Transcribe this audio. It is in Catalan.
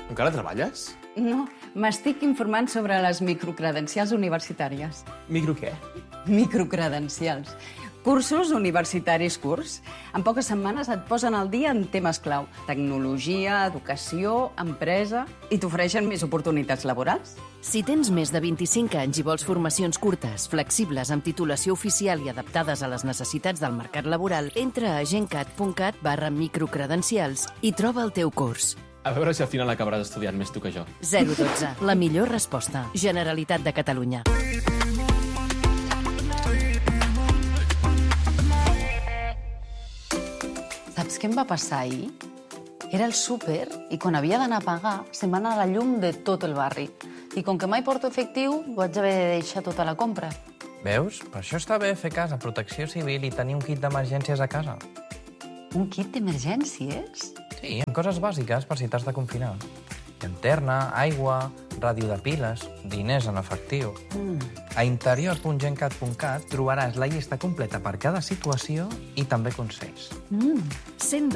Encara treballes? No, m'estic informant sobre les microcredencials universitàries. Micro què? Microcredencials. Cursos universitaris curts. En poques setmanes et posen al dia en temes clau. Tecnologia, educació, empresa... I t'ofereixen més oportunitats laborals. Si tens més de 25 anys i vols formacions curtes, flexibles, amb titulació oficial i adaptades a les necessitats del mercat laboral, entra a gencat.cat/microcredencials i troba el teu curs. A veure si al final acabaràs estudiant més tu que jo. 012. La millor resposta. Generalitat de Catalunya. Saps què em va passar ahir? Era al súper i quan havia d'anar a pagar se'm va anar la llum de tot el barri. I com que mai porto efectiu, vaig haver de deixar tota la compra. Veus? Per això està bé fer cas a Protecció Civil i tenir un kit d'emergències a casa. Un kit d'emergències? Sí, amb coses bàsiques per si t'has de confinar. Llanterna, aigua, ràdio de piles, diners en efectiu. A interior.gencat.cat trobaràs la llista completa per cada situació i també consells.